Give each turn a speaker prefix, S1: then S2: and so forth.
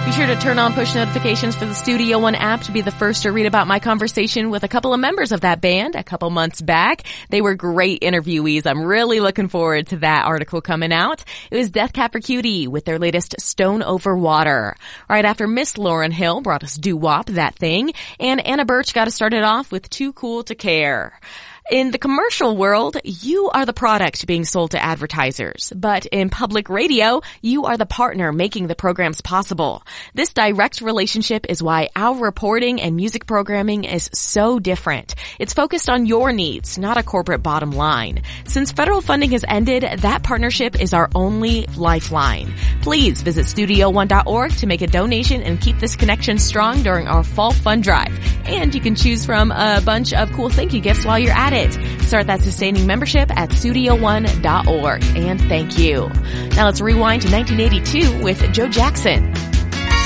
S1: Be sure to turn on push notifications for the Studio One app to be the first to read about my conversation with a couple of members of that band a couple months back. They were great interviewees. I'm really looking forward to that article coming out. It was Death Cab for Cutie with their latest Stone Over Water. Right after Miss Lauryn Hill brought us Doo Wop, That Thing, and Anna Birch got us started off with Too Cool to Care. In the commercial world, you are the product being sold to advertisers. But in public radio, you are the partner making the programs possible. This direct relationship is why our reporting and music programming is so different. It's focused on your needs, not a corporate bottom line. Since federal funding has ended, that partnership is our only lifeline. Please visit studio1.org to make a donation and keep this connection strong during our fall fund drive. And you can choose from a bunch of cool thank you gifts while you're at it. Start that sustaining membership at studio1.org. And thank you. Now let's rewind to 1982 with Joe Jackson.